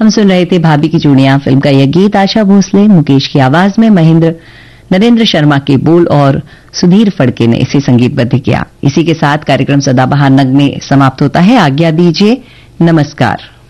हम सुन रहे थे भाभी की चूड़ियां फिल्म का यह गीत। आशा भोसले, मुकेश की आवाज में नरेंद्र शर्मा के बोल और सुधीर फड़के ने इसे संगीतबद्ध किया। इसी के साथ कार्यक्रम सदाबहार नगमे समाप्त होता है। आज्ञा दीजिए, नमस्कार।